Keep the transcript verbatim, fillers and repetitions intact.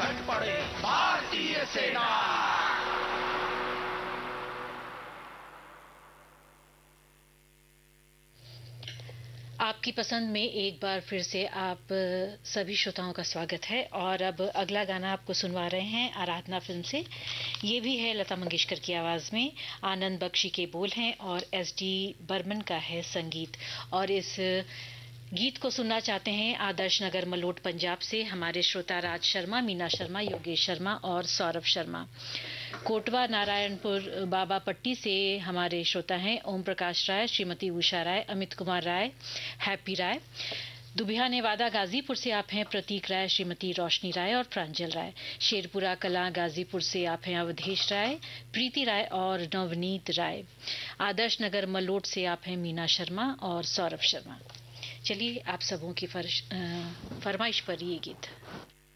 संकट पड़े भारतीय सेना। आपकी पसंद में एक बार फिर से आप सभी श्रोताओं का स्वागत है। और अब अगला गाना आपको सुनवा रहे हैं आराधना फिल्म से। ये भी है लता मंगेशकर की आवाज में, आनंद बख्शी के बोल हैं और एस डी बर्मन का है संगीत। और इस गीत को सुनना चाहते हैं आदर्श नगर मलोट पंजाब से हमारे श्रोता राज शर्मा, मीना शर्मा, योगेश शर्मा और सौरभ शर्मा। कोटवा नारायणपुर बाबा पट्टी से हमारे श्रोता हैं ओम प्रकाश राय, श्रीमती उषा राय, अमित कुमार राय, हैप्पी राय। दुबिया नेवादा गाजीपुर से आप हैं प्रतीक राय, श्रीमती रोशनी राय और प्रांजल राय। शेरपुरा कला गाजीपुर से आप हैं अवधेश राय, प्रीति राय और नवनीत राय। आदर्श नगर मलोट से आप हैं मीना शर्मा और सौरभ शर्मा। चलिए आप सबों की फरमाइश पर ये गीत।